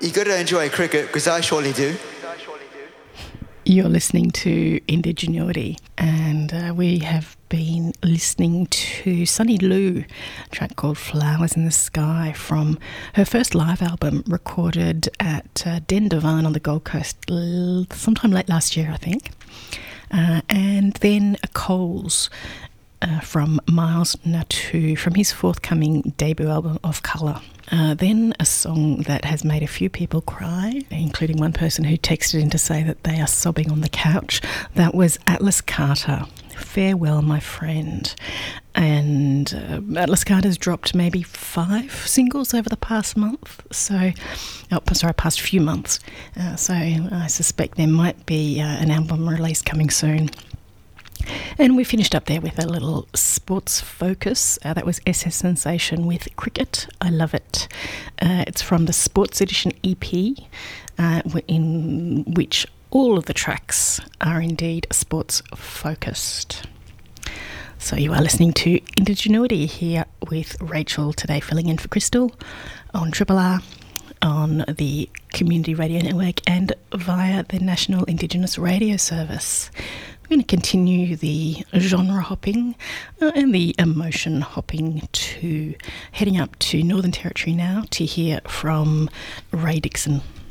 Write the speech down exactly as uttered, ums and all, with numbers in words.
You got to enjoy cricket, because I surely do. You're listening to Indigenuity, and uh, we have been listening to Sunny Lou, a track called Flowers in the Sky from her first live album recorded at uh, Den Devine on the Gold Coast l- sometime late last year, I think. Uh, and then a Coles uh, from Miles Natu from his forthcoming debut album Of Colour. Uh, then a song that has made a few people cry, including one person who texted in to say that they are sobbing on the couch. That was Atlas Carter, Farewell My Friend. And uh, Atlas Carter's dropped maybe five singles over the past month, so, oh, sorry, past few months. Uh, so I suspect there might be uh, an album release coming soon. And we finished up there with a little sports focus. Uh, that was S S Sensation with Cricket. I love it. Uh, it's from the Sports Edition E P, uh, in which all of the tracks are indeed sports focused. So you are listening to Indigenuity here with Rachel today, filling in for Crystal on Triple R, on the Community Radio Network and via the National Indigenous Radio Service. We're going to continue the genre hopping uh, and the emotion hopping to heading up to Northern Territory now to hear from Ray Dixon.